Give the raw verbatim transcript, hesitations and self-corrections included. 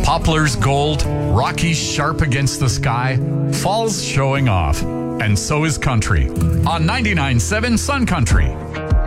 Poplars gold, Rockies sharp against the sky, Falls showing off. And so is country on ninety-nine point seven Sun Country.